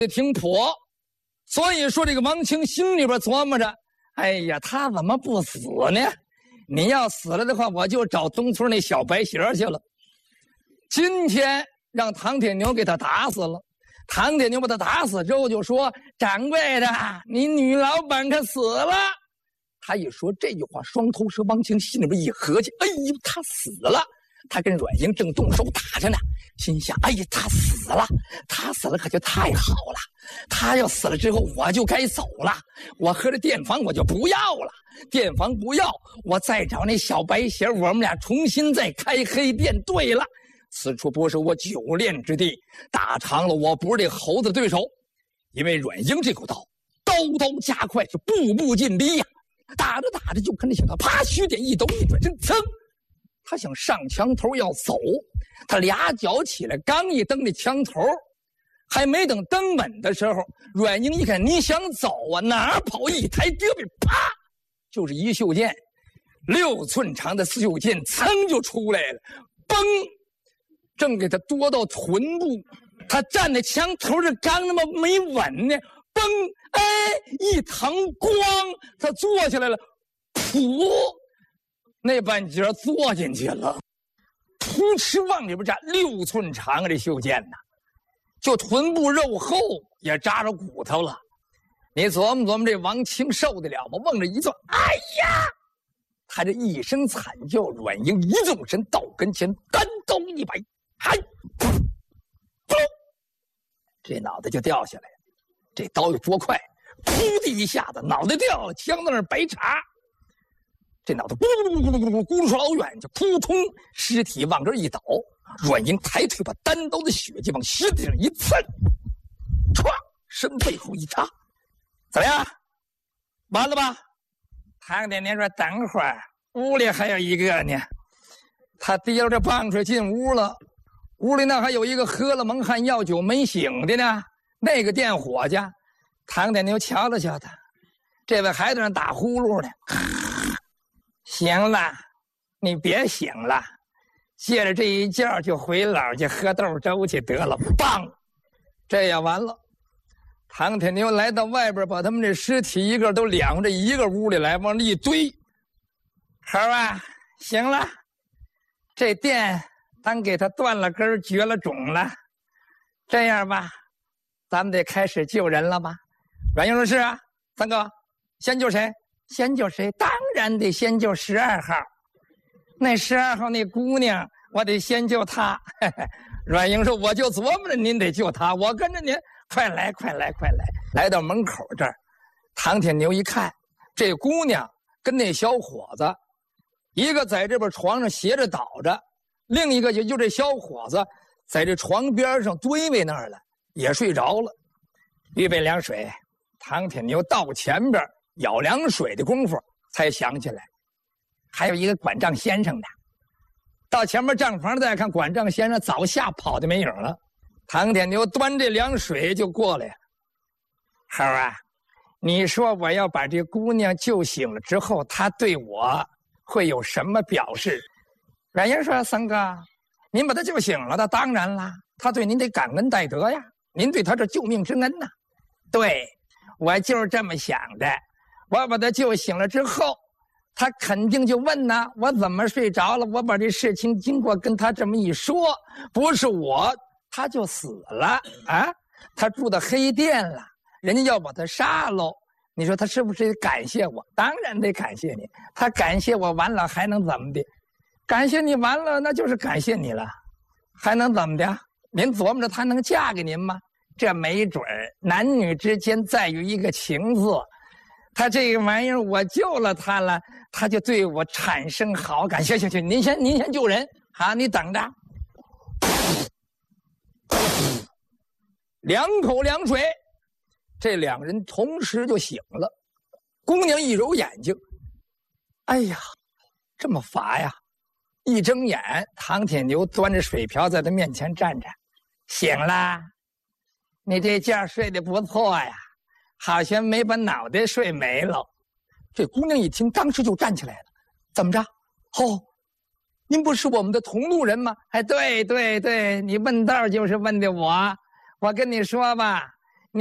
挺破，所以说这个王清心里边琢磨着，哎呀，他怎么不死呢？你要死了的话，我就找东村那小白鞋去了。今天让唐铁牛给他打死了。唐铁牛把他打死之后就说：“掌柜的，你女老板可死了。”他一说这句话，双头蛇王清心里边一合计，哎呦，他死了。他跟阮英正动手打着呢，心想：哎呀，他死了，他死了可就太好了。他要死了之后，我就该走了。我和这店房我就不要了，店房不要，我再找那小白鞋，我们俩重新再开黑店。对了，此处不是我久练之地，打长了我不是这猴子对手。因为阮英这口刀，刀刀加快，是步步进逼呀。打着打着就看这小刀啪，虚点一抖，一转身，噌。他想上墙头要走，他俩脚起来，刚一蹬那墙头，还没等蹬稳的时候，阮英一看你想走啊，哪儿跑，一抬胳膊，啪，就是一袖剑，6寸长的袖剑噌就出来了，嘣，正给他夺到臀部。他站在墙头这刚那么没稳呢，嘣，哎，一腾光，他坐下来了，噗。那半截坐进去了，扑哧往里边扎，6寸长啊！这袖剑呐，就臀部肉后也扎着骨头了。你琢磨琢磨，这王清受得了吗？往这一坐，哎呀！他这一声惨叫，阮英一纵身到跟前，单刀一摆，嗨，噗，这脑袋就掉下来了。这刀有多快？噗的一下子，脑袋掉了，枪在那儿白插。这脑袋咕噜咕噜咕噜咕噜咕噜出老远，就扑通，尸体往这一倒。阮英抬腿把单刀的血迹往尸体上一蹭，歘，身背后一插，怎么样？完了吧？唐铁牛说：“等会儿，屋里还有一个呢。”他提着这棒槌进屋了，屋里那还有一个喝了蒙汗药酒没醒的呢。那个店伙计，唐铁牛瞧了瞧他，这位还在那打呼噜呢。行了，你别醒了，借着这一觉就回老家喝豆粥去得了。棒，这也完了。唐铁牛来到外边，把他们这尸体一个都两着一个屋里来，往这一堆。猴啊，行了，这店咱给他断了根绝了种了。这样吧，咱们得开始救人了吧？阮英说：“是啊，三哥，先救谁？先救谁？当然得先救12号。那12号那姑娘，我得先救她。”阮英说：“我就琢磨着您得救她，我跟着您，快来，快来，快来！”来到门口这儿，唐铁牛一看，这姑娘跟那小伙子，一个在这边床上斜着倒着，另一个就这小伙子在这床边上堆位那儿了，也睡着了。预备凉水，唐铁牛到前边舀凉水的功夫，才想起来，还有一个管账先生的。到前面账房再看，管账先生早吓跑的没影了。唐铁牛端这凉水就过来了。猴啊，你说我要把这姑娘救醒了之后，她对我会有什么表示？阮英说：“三哥，您把她救醒了，那当然啦，她对您得感恩戴德呀，您对她这救命之恩呐。”对，我就是这么想的。我把她救醒了之后，她肯定就问呢，我怎么睡着了？我把这事情经过跟她这么一说，不是我，她就死了啊！她住到黑店了，人家要把她杀喽。你说她是不是得感谢我？当然得感谢你。她感谢我完了还能怎么的？感谢你完了，那就是感谢你了，还能怎么的？您琢磨着她能嫁给您吗？这没准儿，男女之间在于一个情字。他这个玩意儿，我救了他了，他就对我产生好感。行，您先救人，好，你等着。2口凉水，这2人同时就醒了。姑娘一揉眼睛，哎呀，这么乏呀！一睁眼，唐铁牛端着水瓢在他面前站着，醒了。你这觉睡得不错呀，好像没把脑袋睡没了。这姑娘一听，当时就站起来了。怎么着？哦，您不是我们的同路人吗？哎，对，你问道就是问的我。我跟你说吧，